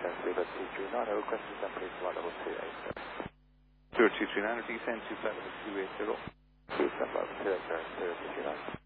02390, request is please 1 level 280. 0239, descend to flight level 280. Descend level 280, 0239.